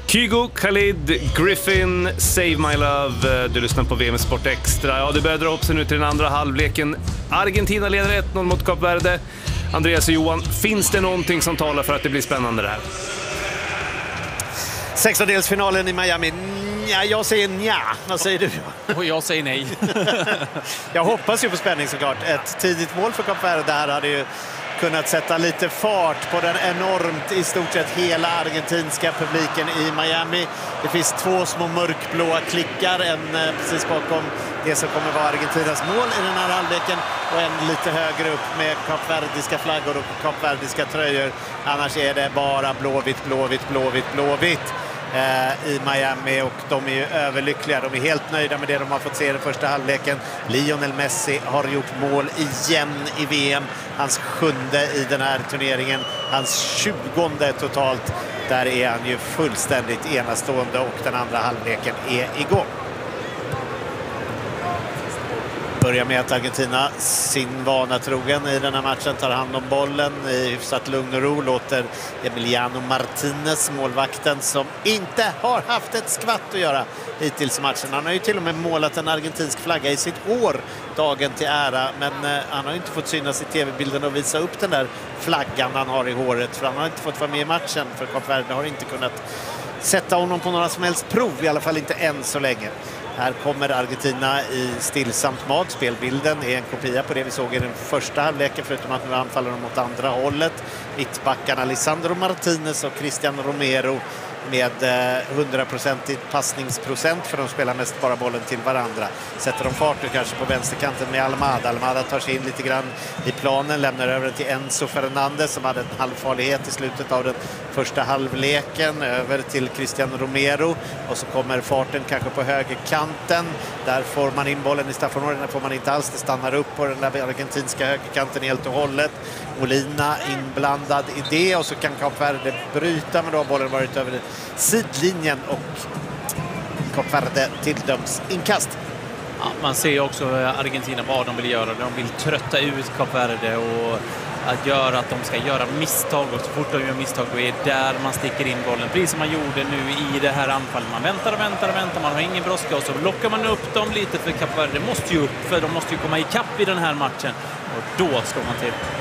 Kygo, Khalid, Griffin, Save My Love. Du lyssnar på VM Sport Extra. Ja, det börjar dra upp sig nu till den andra halvleken. Argentina leder 1-0 mot Kap Verde. Andreas och Johan, finns det någonting som talar för att det blir spännande det här? 16-delsfinalen i Miami. Ja, jag säger nja. Vad säger du? Och jag säger nej. Jag hoppas ju på spänning såklart. Ett tidigt mål för Kap Verde där hade ju kunnat sätta lite fart på den enormt, i stort sett hela argentinska publiken i Miami. Det finns två små mörkblåa klickar, en precis bakom det som kommer vara Argentinas mål i den här halvleken och en lite högre upp med kapverdiska flaggor och kapverdiska tröjor. Annars är det bara blåvitt i Miami, och de är ju överlyckliga. De är helt nöjda med det de har fått se i den första halvleken. Lionel Messi har gjort mål igen i VM. Hans 7:e i den här turneringen. Hans 20:e totalt. Där är han ju fullständigt enastående, och den andra halvleken är igång. Börjar med att Argentina, sin vana trogen i den här matchen, tar hand om bollen i hyfsat lugn och ro. Låter Emiliano Martinez, målvakten, som inte har haft ett skvatt att göra hittills i matchen. Han har ju till och med målat en argentinsk flagga i sitt hår dagen till ära, men han har inte fått synas i tv-bilden och visa upp den där flaggan han har i håret, för han har inte fått vara med i matchen, för Kap Verde har inte kunnat sätta honom på några som helst prov, i alla fall inte än så länge. Här kommer Argentina i stillsamt mat. Spelbilden är en kopia på det vi såg i den första halvleken, förutom att nu anfaller de åt andra hållet. Mittbackarna Lisandro Martinez och Cristiano Romero med 100% passningsprocent, för de spelar mest bara bollen till varandra. Sätter de fart nu kanske på vänsterkanten med Almada. Almada tar sig in lite grann i planen, lämnar över till Enzo Fernandez som hade en halvfarlighet i slutet av den första halvleken, över till Cristiano Romero, och så kommer farten kanske på högerkanten. Där får man in bollen i straffområdet, där får man inte alls, det stannar upp på den där argentinska högerkanten helt och hållet. Molina inblandad i det, och så kan Kap Verde bryta, men då har bollen varit över sidlinjen och Kap Verde tilldöms inkast. Ja, man ser också Argentina vad de vill göra. De vill trötta ut Kap Verde och att göra att de ska göra misstag, och så fort de gör misstag då är det där man sticker in bollen, precis som man gjorde nu i det här anfallet. Man väntar, man har ingen brådska, och så lockar man upp dem lite, för Kap Verde måste ju upp, för de måste ju komma i kapp i den här matchen, och då slår man till.